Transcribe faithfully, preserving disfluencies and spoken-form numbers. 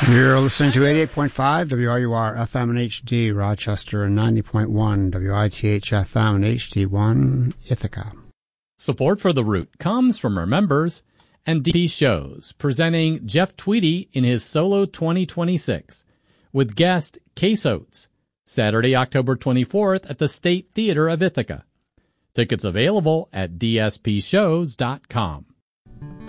You're listening to eighty-eight point five W R U R F M and H D Rochester and ninety point one W I T H F M and H D one Ithaca. Support for The Root comes from our members and D P Shows, presenting Jeff Tweedy in his Solo twenty twenty-six with guest Case Oates, Saturday, October twenty-fourth at the State Theater of Ithaca. Tickets available at D S P shows dot com.